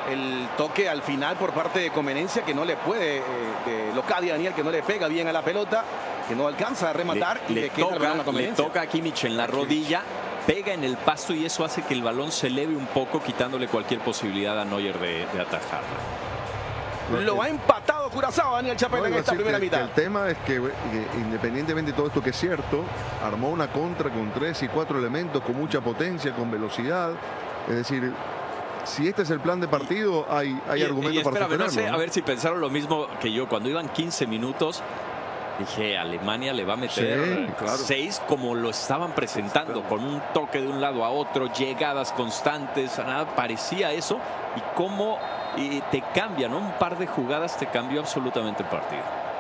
el toque al final por parte de Comenencia, que no le puede, de Locadia Daniel, que no le pega bien a la pelota, que no alcanza a rematar y le queda el balón a Comenencia. Le toca a Kimmich en la rodilla, pega en el pasto y eso hace que el balón se eleve un poco, quitándole cualquier posibilidad a Neuer de atajarla. Lo ha empatado Curazao, Daniel Chapela, en esta primera mitad. El tema es que independientemente de todo esto que es cierto, armó una contra con 3 y 4 elementos, con mucha potencia, con velocidad. Es decir, si este es el plan de partido, hay argumentos para sostenerlo. No sé, a ver si pensaron lo mismo que yo. Cuando iban 15 minutos, dije, Alemania le va a meter 6 como lo estaban presentando, con un toque de un lado a otro, llegadas constantes, nada, parecía eso. Y cómo te cambia, ¿no? Un par de jugadas te cambió absolutamente el partido.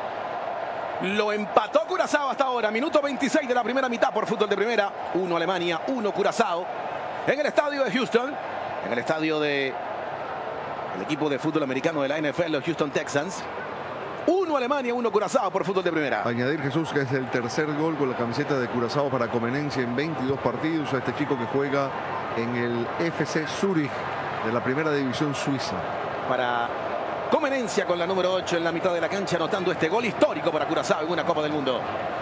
Lo empató Curazao hasta ahora, minuto 26 de la primera mitad por fútbol de primera. 1 Alemania, 1 Curazao. En el estadio de Houston, en el estadio del equipo de fútbol americano de la NFL, los Houston Texans. 1 Alemania, 1 Curazao por fútbol de primera. Añadir, Jesús, que es el tercer gol con la camiseta de Curazao para Comenencia en 22 partidos. A este chico que juega en el FC Zurich de la primera división suiza. Para Comenencia con la número 8 en la mitad de la cancha, anotando este gol histórico para Curazao en una Copa del Mundo.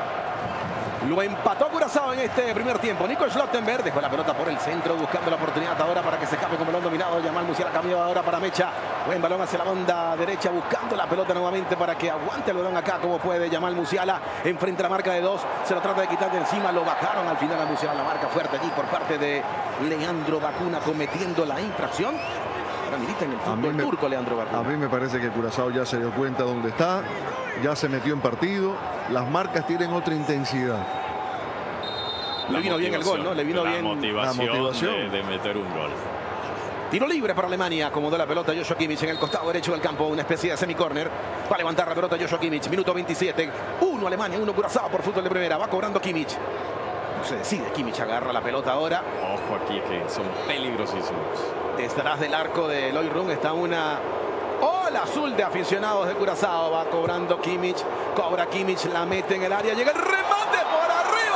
Lo empató Curazao en este primer tiempo. Nico Schlottenberg dejó la pelota por el centro, buscando la oportunidad ahora para que se escape con balón dominado. Yamal Musiala cambió ahora para Mecha. Buen balón hacia la banda derecha, buscando la pelota nuevamente para que aguante el balón acá como puede. Yamal Musiala enfrente a la marca de 2. Se lo trata de quitar de encima. Lo bajaron al final a Musiala. La marca fuerte allí por parte de Leandro Bacuna, cometiendo la infracción. Ahora milita en el fútbol turco Leandro Bacuna. A mí me parece que Curazao ya se dio cuenta dónde está. Ya se metió en partido. Las marcas tienen otra intensidad. Le vino bien el gol, ¿no? Le vino bien la motivación de meter un gol. Tiro libre para Alemania. Acomodó la pelota Joshua Kimmich en el costado derecho del campo. Una especie de semicórner. Va a levantar la pelota Joshua Kimmich. Minuto 27. 1 Alemania, 1 Curazao por fútbol de primera. Va cobrando Kimmich. No se decide. Kimmich agarra la pelota ahora. Ojo aquí que son peligrosísimos. Detrás del arco de Eloy Run está una ola azul de aficionados de Curazao. Va cobrando Kimmich. Cobra Kimmich. La mete en el área. Llega el remate por arriba.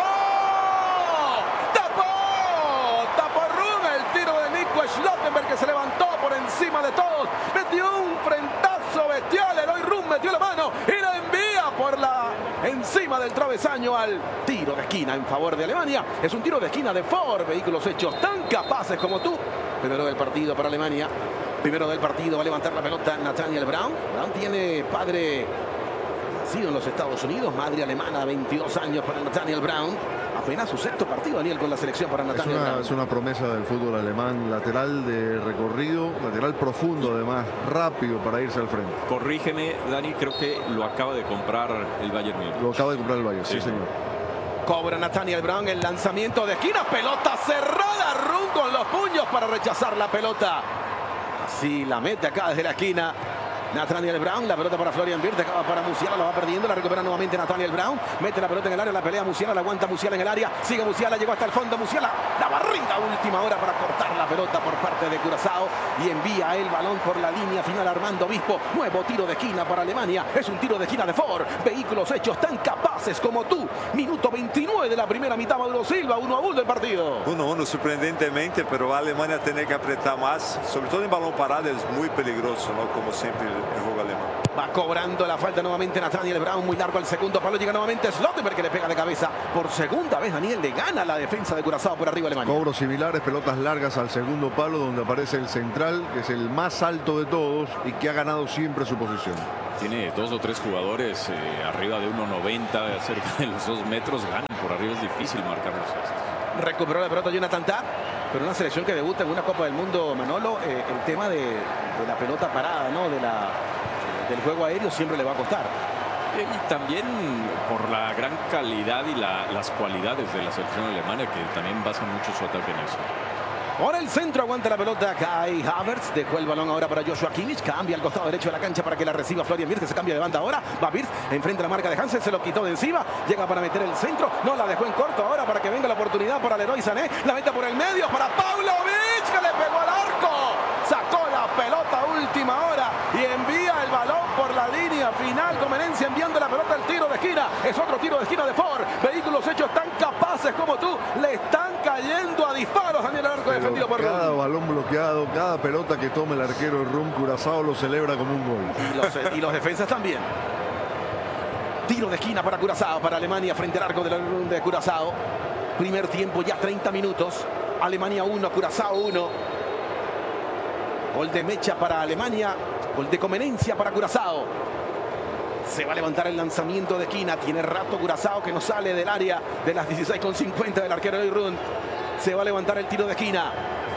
Tapó Run. El tiro de Nico Schlottenberg, que se levantó por encima de todos. Metió un frentazo bestial. Eloy Run metió la mano y la envía por encima del travesaño al tiro de esquina en favor de Alemania. Es un tiro de esquina de Ford. Vehículos hechos tan capaces como tú. Primero del partido para Alemania. Primero del partido va a levantar la pelota Nathaniel Brown. Brown tiene padre nacido en los Estados Unidos, madre alemana, 22 años para Nathaniel Brown. Apenas su sexto partido, Daniel, con la selección para Nathaniel Brown. Es una promesa del fútbol alemán. Lateral de recorrido, lateral profundo además, rápido para irse al frente. Corrígeme, Dani, creo que lo acaba de comprar el Bayern Múnich. Lo acaba de comprar el Bayern, sí señor. Cobra Nathaniel Brown el lanzamiento de esquina. Pelota cerrada. Run con los puños para rechazar la pelota. Así la mete acá desde la esquina Nathaniel Brown. La pelota para Florian Wirtz. Acaba para Musiala. La va perdiendo. La recupera nuevamente Nathaniel Brown. Mete la pelota en el área. La pelea Musiala. La aguanta Musiala en el área. Sigue Musiala. Llegó hasta el fondo. Musiala. La barrida última hora para cortar la pelota por parte de Curazao. Y envía el balón por la línea final Armando Obispo. Nuevo tiro de esquina para Alemania. Es un tiro de esquina de Ford. Vehículos hechos tan capaces como tú. Minuto 29 de la primera mitad. Maduro Silva. 1-1 del partido. 1-1 sorprendentemente, pero a Alemania tiene que apretar más. Sobre todo en balón parado es muy peligroso, ¿no? Como siempre el juego alemán. Va cobrando la falta nuevamente Nathaniel Brown. Muy largo al segundo palo. Llega nuevamente Schlottenberg, que le pega de cabeza. Por segunda vez Daniel le gana la defensa de Curazao por arriba Alemania. Cobros similares, pelotas largas al segundo palo, donde aparece el central, que es el más alto de todos y que ha ganado siempre su posición. Tiene 2 o 3 jugadores arriba de 1.90, cerca de los 2 metros. Ganan por arriba, es difícil marcarlos. Recuperó la pelota Jonathan Tah, pero una selección que debuta en una Copa del Mundo, Manolo. El tema de la pelota parada, ¿no? Del juego aéreo siempre le va a costar. Y también por la gran calidad y las cualidades de la selección alemana, que también basa mucho su ataque en eso. Ahora el centro, aguanta la pelota Kai Havertz, dejó el balón ahora para Joshua Kimmich, cambia al costado derecho de la cancha para que la reciba Florian Wirtz, que se cambia de banda ahora, va Wirtz, enfrente a la marca de Hansen, se lo quitó de encima, llega para meter el centro, no la dejó en corto ahora para que venga la oportunidad para Leroy Sané, la mete por el medio para Pavlovic, que le pegó al arco, sacó la pelota última hora y envía el balón por la línea final. Comenencia enviando la pelota al tiro de esquina, es otro tiro de esquina de Ford. Vehículos hechos tan capaces como tú le están cayendo a disparos. Daniel, el arco defendido por cada balón bloqueado, cada pelota pelota que tome el arquero Rum, Curazao lo celebra como un gol. Y los defensas también. Tiro de esquina para Curazao, para Alemania frente al arco de Curazao. Primer tiempo, ya 30 minutos. Alemania 1, Curazao 1. Gol de Mecha para Alemania. Gol de Comenencia para Curazao. Se va a levantar el lanzamiento de esquina. Tiene rato Curazao que no sale del área de las 16:50 del arquero Eyrun. Se va a levantar el tiro de esquina.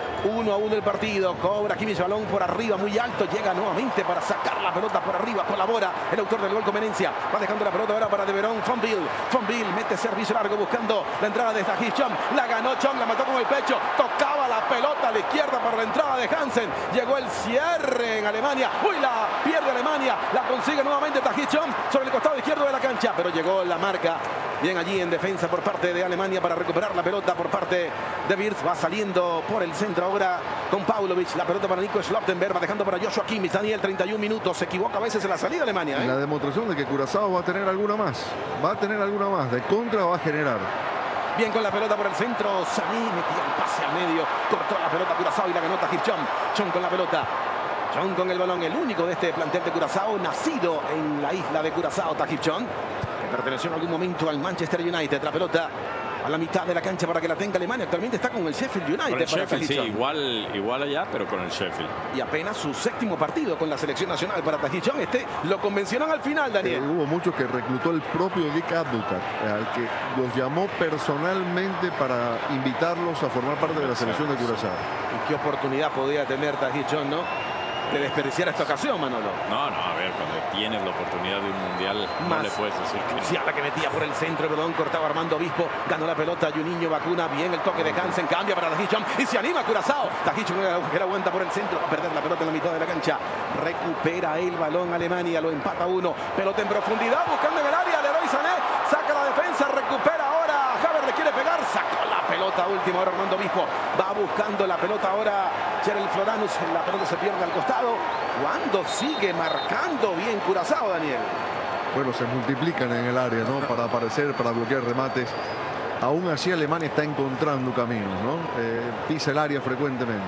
1-1 el partido. Cobra Kimmich, balón por arriba, muy alto. Llega nuevamente para sacar la pelota por arriba. Colabora el autor del gol, Comenencia. Va dejando la pelota ahora para De Verón. Fonville mete servicio largo buscando la entrada de Tahith Chong. La ganó Chong, la mató con el pecho. Tocaba la pelota a la izquierda para la entrada de Hansen. Llegó el cierre en Alemania. Uy, la pierde Alemania. La consigue nuevamente Tahith Chong sobre el costado izquierdo de la cancha. Pero llegó la marca. Bien allí en defensa por parte de Alemania para recuperar la pelota por parte de Wirtz. Va saliendo por el centro ahora con Pavlovic. La pelota para Nico Schlottenberg. Va dejando para Joshua Kimmich. Daniel, 31 minutos. Se equivoca a veces en la salida de Alemania. La demostración de que Curazao va a tener alguna más. Va a tener alguna más. De contra va a generar. Bien con la pelota por el centro. Sané metía el pase al medio. Cortó la pelota Curazao y la ganó Tahith Chong. Chong con la pelota. Chong con el balón. El único de este plantel de Curazao. Nacido en la isla de Curazao, Tahith Chong. Perteneció en algún momento al Manchester United. La pelota a la mitad de la cancha para que la tenga Alemania. Actualmente está con el Sheffield United. Con el Sheffield, sí, igual allá, pero con el Sheffield. Y apenas su 7º partido con la selección nacional para Tahith Chong. Lo convencionaron al final, Daniel. Hubo muchos que reclutó el propio Dick Advocaat, al que los llamó personalmente para invitarlos a formar parte de la selección de Curazao. Y qué oportunidad podía tener Tahith Chong, ¿no?, de desperdiciar esta ocasión, Manolo. No, a ver, cuando tienes la oportunidad de un mundial, no le puedes decir que... Sí, a la que metía por el centro, perdón, cortaba Armando Obispo, ganó la pelota, Juninho vacuna, bien el toque de Hansen, cambia para Tahith Chong y se anima Curazao. Tahith Chong que la aguanta por el centro, va a perder la pelota en la mitad de la cancha, recupera el balón Alemania, lo empata 1, pelota en profundidad, buscando en el área, Leroy Sané, saca la defensa, recupera ahora, Havertz le quiere pegar, sacó la pelota última, ahora Armando Obispo, va buscando la pelota ahora, Cheryl Floranus, la pelota se pierde al costado. Cuando sigue marcando bien Curazao, Daniel. Bueno, se multiplican en el área, ¿no? Para aparecer, para bloquear remates. Aún así Alemania está encontrando caminos, ¿no? Pisa el área frecuentemente.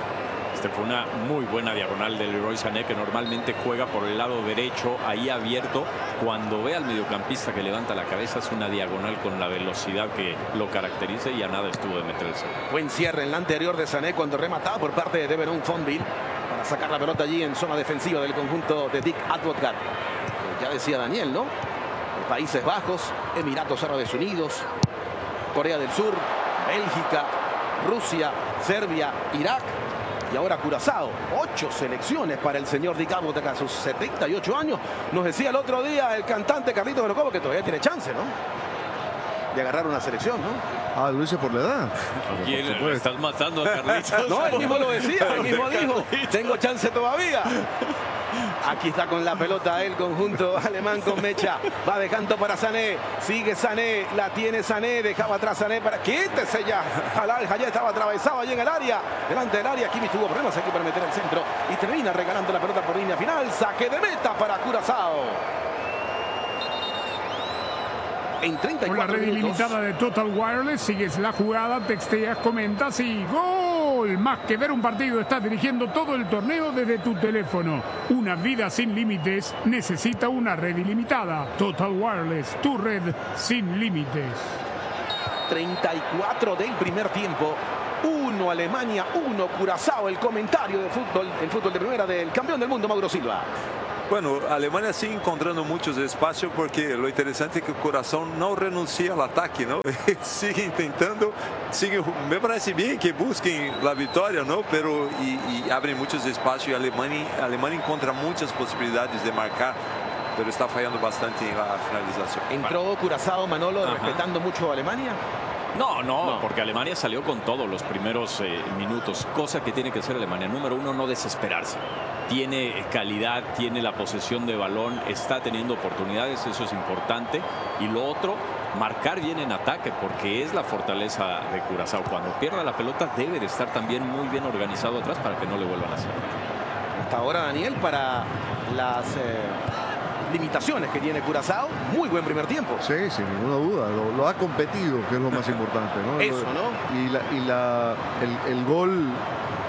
Fue una muy buena diagonal de Leroy Sané, que normalmente juega por el lado derecho, ahí abierto. Cuando ve al mediocampista que levanta la cabeza, es una diagonal con la velocidad que lo caracteriza y a nada estuvo de meterse. Buen cierre en la anterior de Sané cuando remataba por parte de De Verón Fonville para sacar la pelota allí en zona defensiva del conjunto de Dick Advocaat. Ya decía Daniel, ¿no? Países Bajos, Emiratos Árabes Unidos, Corea del Sur, Bélgica, Rusia, Serbia, Irak. Y ahora Curazao, 8 selecciones para el señor Dick Advocaat a sus 78 años. Nos decía el otro día el cantante Carlitos Grocobo que todavía tiene chance, ¿no?, de agarrar una selección, ¿no? Lo dice por la edad. ¿Quién? Estás matando a Carlitos. No, él mismo lo decía, él mismo dijo, tengo chance todavía. Aquí está con la pelota el conjunto alemán con Mecha. Va dejando para Sané. Sigue Sané. La tiene Sané. Dejaba atrás Sané para... Quítese ya. Halal ya estaba atravesado allí en el área. Delante del área. Kimmich tuvo problemas aquí para meter el centro. Y termina regalando la pelota por línea final. Saque de meta para Curazao. En 34 con la red ilimitada de Total Wireless, sigues la jugada, texteas, comentas y ¡gol! Más que ver un partido, estás dirigiendo todo el torneo desde tu teléfono. Una vida sin límites necesita una red ilimitada. Total Wireless, tu red sin límites. 34 del primer tiempo. 1 Alemania, 1 Curazao. El comentario de fútbol, el fútbol de primera del campeón del mundo, Mauro Silva. Bueno, a Alemania sigue encontrando muchos espacios porque lo interesante es que el corazón no renuncia al ataque, ¿no? Sigue intentando, me parece bien que busquen la victoria, ¿no? Pero y abren muchos espacios y Alemania encuentra muchas posibilidades de marcar, pero está fallando bastante en la finalización. ¿Entró Curazao, Manolo, respetando mucho a Alemania? No, porque Alemania salió con todos los primeros minutos, cosa que tiene que hacer Alemania. Número 1, no desesperarse. Tiene calidad, tiene la posesión de balón, está teniendo oportunidades, eso es importante. Y lo otro, marcar bien en ataque, porque es la fortaleza de Curazao. Cuando pierda la pelota debe de estar también muy bien organizado atrás para que no le vuelvan a hacer. Hasta ahora, Daniel, para las limitaciones que tiene Curazao, muy buen primer tiempo. Sí, sin ninguna duda, lo ha competido, que es lo más importante, ¿no? Eso, ¿no? Y el gol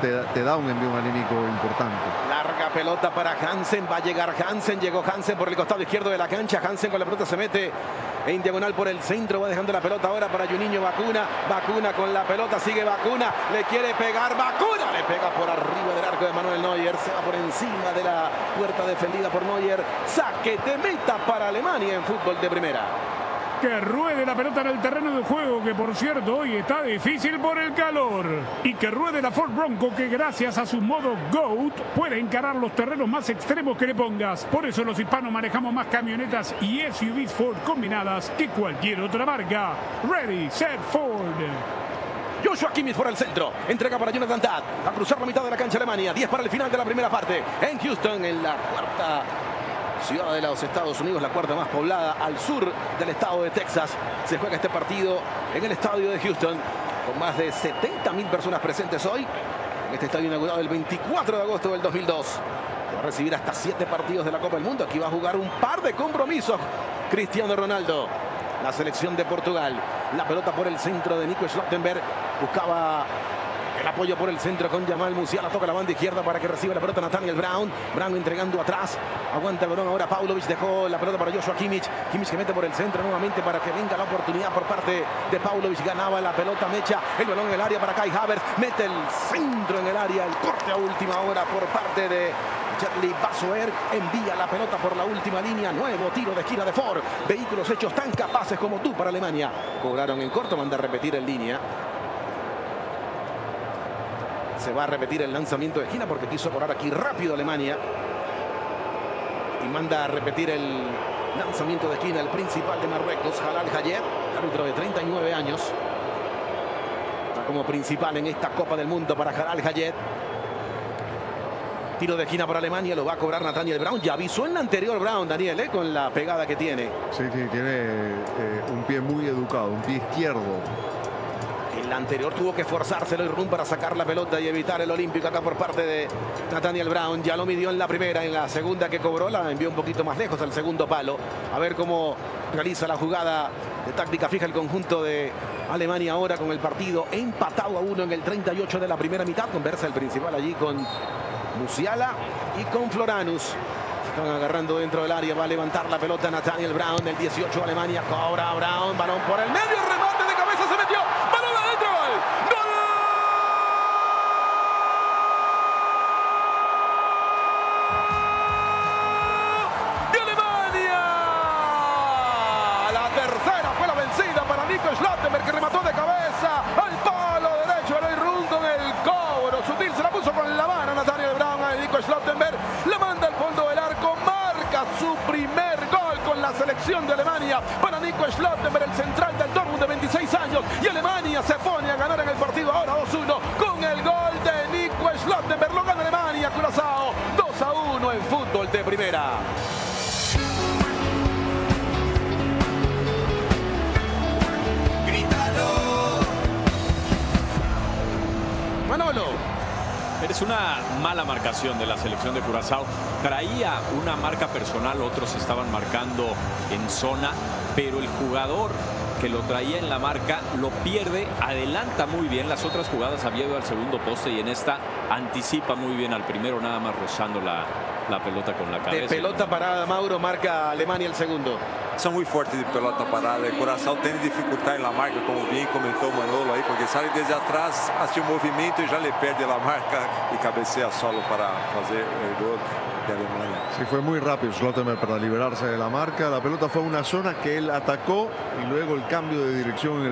te da un envío anímico importante. Larga pelota para Hansen, va a llegar Hansen, llegó Hansen por el costado izquierdo de la cancha, Hansen con la pelota se mete en diagonal por el centro, va dejando la pelota ahora para Juninho Bacuna, Bacuna con la pelota, sigue Bacuna, le quiere pegar, Bacuna le pega por arriba del arco de Manuel Neuer, se va por encima de la puerta defendida por Neuer, saque de meta para Alemania en fútbol de primera. Que ruede la pelota en el terreno de juego, que por cierto hoy está difícil por el calor. Y que ruede la Ford Bronco, que gracias a su modo GOAT puede encarar los terrenos más extremos que le pongas. Por eso los hispanos manejamos más camionetas y SUVs Ford combinadas que cualquier otra marca. Ready, set, Ford. Joshua Kimmich por el centro, entrega para Jonathan Tah, a cruzar la mitad de la cancha Alemania, 10 para el final de la primera parte, en Houston, en la cuarta ciudad de los Estados Unidos, la cuarta más poblada al sur del estado de Texas. Se juega este partido en el estadio de Houston, con más de 70.000 personas presentes hoy, en este estadio inaugurado el 24 de agosto del 2002. Va a recibir hasta 7 partidos de la Copa del Mundo, aquí va a jugar un par de compromisos Cristiano Ronaldo. La selección de Portugal, la pelota por el centro de Nico Schlottenberg, buscaba el apoyo por el centro con Jamal Musiala, toca la banda izquierda para que reciba la pelota Nathaniel Brown, Brown entregando atrás, aguanta el balón ahora Paulovic, dejó la pelota para Joshua Kimmich, Kimmich que mete por el centro nuevamente para que venga la oportunidad por parte de Paulovic, ganaba la pelota Mecha, el balón en el área para Kai Havertz, mete el centro en el área, el corte a última hora por parte de Charlie Basoer, envía la pelota por la última línea, nuevo tiro de esquina de Ford, vehículos hechos tan capaces como tú para Alemania, cobraron en corto, manda a repetir en línea. Se va a repetir el lanzamiento de esquina porque quiso cobrar aquí rápido Alemania. Y manda a repetir el lanzamiento de esquina el principal de Marruecos, Halal Hayed, árbitro de 39 años. Está como principal en esta Copa del Mundo para Halal Hayed. Tiro de esquina para Alemania, lo va a cobrar Nathaniel Brown. Ya avisó en la anterior Brown, Daniel, con la pegada que tiene. Sí, tiene un pie muy educado, un pie izquierdo. El anterior tuvo que forzárselo y Rum para sacar la pelota y evitar el olímpico acá por parte de Nathaniel Brown. Ya lo midió en la primera, en la segunda que cobró la envió un poquito más lejos al segundo palo. A ver cómo realiza la jugada de táctica fija el conjunto de Alemania ahora con el partido empatado a 1 en el 38 de la primera mitad. Conversa el principal allí con Musiala y con Floranus. Se están agarrando dentro del área, va a levantar la pelota Nathaniel Brown, el 18 Alemania, cobra Brown, balón por el medio, remate de cabeza, se metió, balón adentro, gol, ¡gol! ¡De Alemania! La tercera fue la vencida para Nico Schlottenberg, que remató de cabeza al palo derecho de Rum con el cobro sutil, se la puso con la mano Nathaniel Brown a Nico Schlottenberg, la manda al fondo del arco, marca su primer gol con la selección de Alemania para Nico Schlottenberg, el central del Dortmund de 26 años, y Alemania se pone a ganar en el partido ahora 2-1 con el gol de Nico Schlottenberg, lo gana Alemania, Curazao 2-1 en fútbol de primera. Manolo. Es una mala marcación de la selección de Curazao. Traía una marca personal, otros estaban marcando en zona, pero el jugador que lo traía en la marca lo pierde, adelanta muy bien. Las otras jugadas había ido al segundo poste y en esta anticipa muy bien al primero, nada más rozando la pelota con la cabeza. De pelota parada, Mauro, marca Alemania el segundo. São muito fortes de pelota parada. O Curaçao tem dificuldade na marca, como bem comentou o Manolo aí, porque sai desde atrás, hace um movimento e já le perde a marca e cabeceia solo para fazer o gol de Alemania. Sí, fue muy rápido Schlottenberg para liberarse de la marca. La pelota fue a una zona que él atacó y luego el cambio de dirección en el